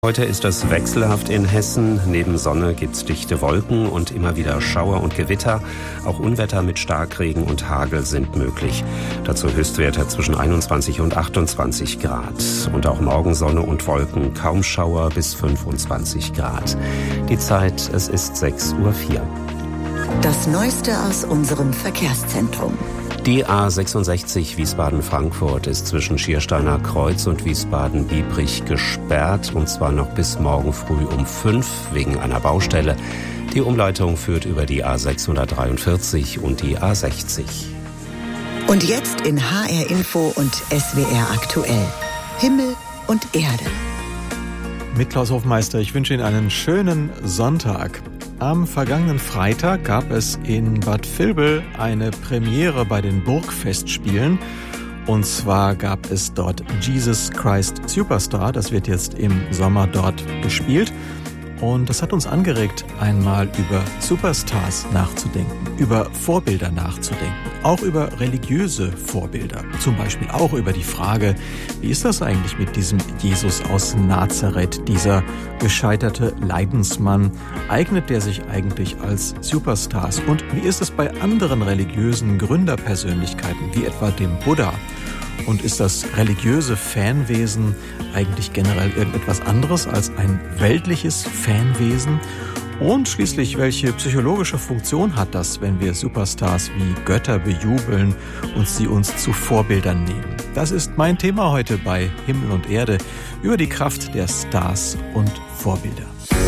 Heute ist es wechselhaft in Hessen. Neben Sonne gibt's dichte Wolken und immer wieder Schauer und Gewitter. Auch Unwetter mit Starkregen und Hagel sind möglich. Dazu Höchstwerte zwischen 21 und 28 Grad. Und auch morgen Sonne und Wolken, kaum Schauer bis 25 Grad. Die Zeit, es ist 6:04 Uhr. Das Neueste aus unserem Verkehrszentrum. Die A66 Wiesbaden-Frankfurt ist zwischen Schiersteiner Kreuz und Wiesbaden-Biebrich gesperrt, und zwar noch bis morgen früh um 5 wegen einer Baustelle. Die Umleitung führt über die A643 und die A60. Und jetzt in HR Info und SWR aktuell. Himmel und Erde. Mit Klaus Hofmeister, ich wünsche Ihnen einen schönen Sonntag. Am vergangenen Freitag gab es in Bad Vilbel eine Premiere bei den Burgfestspielen. Und zwar gab es dort Jesus Christ Superstar. Das wird jetzt im Sommer dort gespielt. Und das hat uns angeregt, einmal über Superstars nachzudenken, über Vorbilder nachzudenken, auch über religiöse Vorbilder. Zum Beispiel auch über die Frage, wie ist das eigentlich mit diesem Jesus aus Nazareth, dieser gescheiterte Leidensmann? Eignet der sich eigentlich als Superstars? Und wie ist es bei anderen religiösen Gründerpersönlichkeiten, wie etwa dem Buddha? Und ist das religiöse Fanwesen eigentlich generell irgendetwas anderes als ein weltliches Fanwesen? Und schließlich, welche psychologische Funktion hat das, wenn wir Superstars wie Götter bejubeln und sie uns zu Vorbildern nehmen? Das ist mein Thema heute bei Himmel und Erde, über die Kraft der Stars und Vorbilder.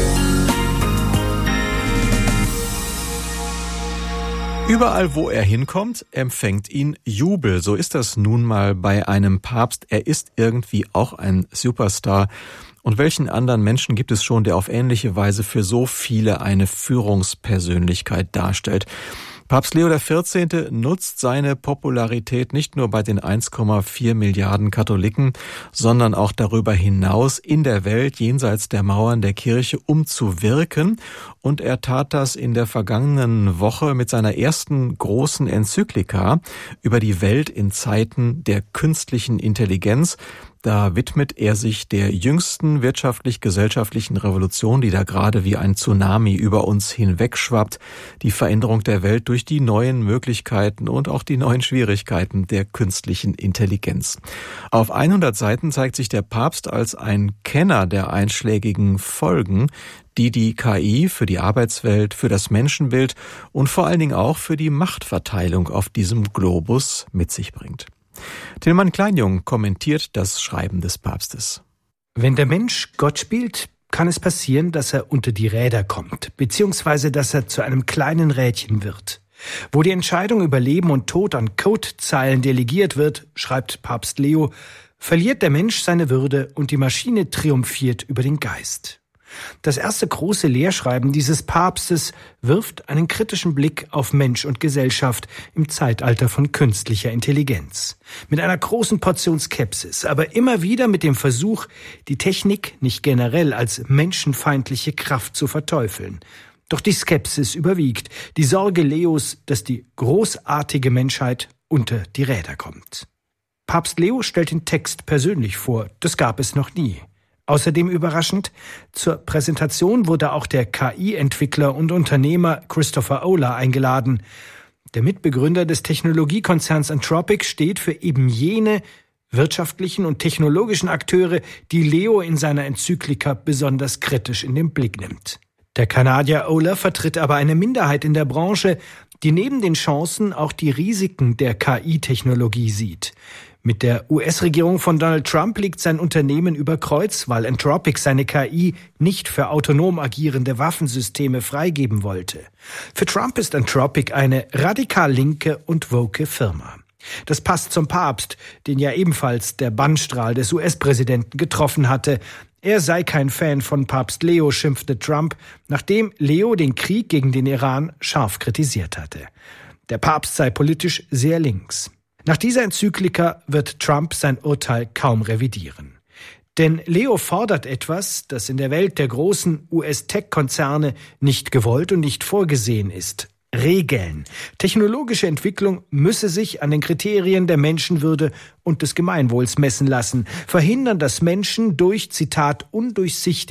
Überall, wo er hinkommt, empfängt ihn Jubel. So ist das nun mal bei einem Papst. Er ist irgendwie auch ein Superstar. Und welchen anderen Menschen gibt es schon, der auf ähnliche Weise für so viele eine Führungspersönlichkeit darstellt? Papst Leo XIV. Nutzt seine Popularität nicht nur bei den 1,4 Milliarden Katholiken, sondern auch darüber hinaus in der Welt, jenseits der Mauern der Kirche, um zu wirken. Und er tat das in der vergangenen Woche mit seiner ersten großen Enzyklika über die Welt in Zeiten der künstlichen Intelligenz. Da widmet er sich der jüngsten wirtschaftlich-gesellschaftlichen Revolution, die da gerade wie ein Tsunami über uns hinwegschwappt, die Veränderung der Welt durch die neuen Möglichkeiten und auch die neuen Schwierigkeiten der künstlichen Intelligenz. Auf 100 Seiten zeigt sich der Papst als ein Kenner der einschlägigen Folgen, die KI für die Arbeitswelt, für das Menschenbild und vor allen Dingen auch für die Machtverteilung auf diesem Globus mit sich bringt. Tilman Kleinjung kommentiert das Schreiben des Papstes. Wenn der Mensch Gott spielt, kann es passieren, dass er unter die Räder kommt, beziehungsweise dass er zu einem kleinen Rädchen wird. Wo die Entscheidung über Leben und Tod an Codezeilen delegiert wird, schreibt Papst Leo, verliert der Mensch seine Würde und die Maschine triumphiert über den Geist. Das erste große Lehrschreiben dieses Papstes wirft einen kritischen Blick auf Mensch und Gesellschaft im Zeitalter von künstlicher Intelligenz. Mit einer großen Portion Skepsis, aber immer wieder mit dem Versuch, die Technik nicht generell als menschenfeindliche Kraft zu verteufeln. Doch die Skepsis überwiegt, die Sorge Leos, dass die großartige Menschheit unter die Räder kommt. Papst Leo stellt den Text persönlich vor, das gab es noch nie. Außerdem überraschend, zur Präsentation wurde auch der KI-Entwickler und Unternehmer Christopher Olah eingeladen. Der Mitbegründer des Technologiekonzerns Anthropic steht für eben jene wirtschaftlichen und technologischen Akteure, die Leo in seiner Enzyklika besonders kritisch in den Blick nimmt. Der Kanadier Olah vertritt aber eine Minderheit in der Branche, die neben den Chancen auch die Risiken der KI-Technologie sieht. Mit der US-Regierung von Donald Trump liegt sein Unternehmen über Kreuz, weil Anthropic seine KI nicht für autonom agierende Waffensysteme freigeben wollte. Für Trump ist Anthropic eine radikal linke und woke Firma. Das passt zum Papst, den ja ebenfalls der Bannstrahl des US-Präsidenten getroffen hatte. Er sei kein Fan von Papst Leo, schimpfte Trump, nachdem Leo den Krieg gegen den Iran scharf kritisiert hatte. Der Papst sei politisch sehr links. Nach dieser Enzyklika wird Trump sein Urteil kaum revidieren. Denn Leo fordert etwas, das in der Welt der großen US-Tech-Konzerne nicht gewollt und nicht vorgesehen ist. Regeln. Technologische Entwicklung müsse sich an den Kriterien der Menschenwürde und des Gemeinwohls messen lassen, verhindern, dass Menschen durch, Zitat, undurchsichtige